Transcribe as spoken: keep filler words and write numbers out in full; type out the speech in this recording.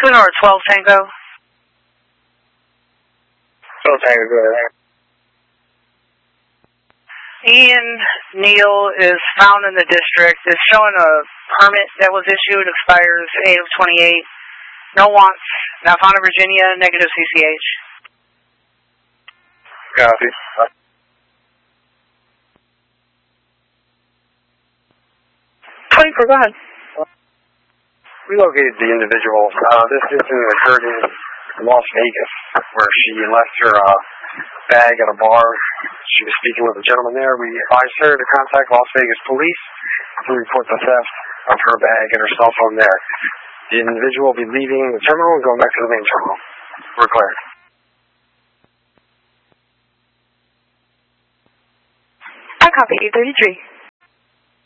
Sonora twelve Tango. twelve Tango, go ahead. Ian Neal is found in the district. It's showing a permit that was issued, expires eight of twenty-eight. No wants. Now found in Virginia, negative C C H. Copy. twenty-four, go ahead. We located the individual. Uh, this incident occurred in Las Vegas, where she left her uh, bag at a bar. She was speaking with a gentleman there. We advised her to contact Las Vegas police to report the theft of her bag and her cell phone there. The individual will be leaving the terminal and going back to the main terminal. We're clear. I copy eight thirty-three.